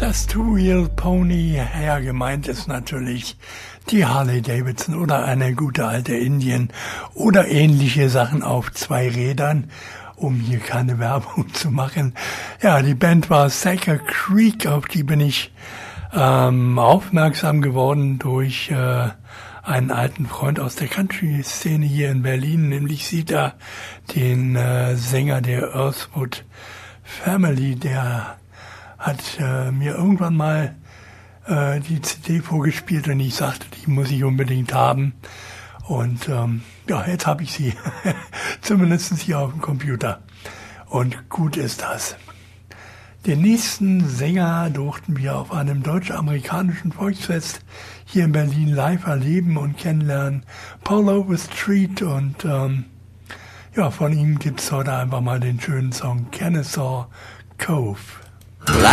Das Two-Wheel-Pony, ja, gemeint ist natürlich die Harley Davidson oder eine gute alte Indian oder ähnliche Sachen auf zwei Rädern, um hier keine Werbung zu machen. Ja, die Band war Thacker Creek, auf die bin ich aufmerksam geworden durch einen alten Freund aus der Country-Szene hier in Berlin, nämlich Sita, den Sänger der Earthwood Family, der hat mir irgendwann mal die CD vorgespielt und ich sagte, die muss ich unbedingt haben. Und ja, jetzt habe ich sie, zumindest hier auf dem Computer. Und gut ist das. Den nächsten Sänger durften wir auf einem deutsch-amerikanischen Volksfest hier in Berlin live erleben und kennenlernen. Paul Overstreet und ja, von ihm gibt's heute einfach mal den schönen Song Kennesaw Cove.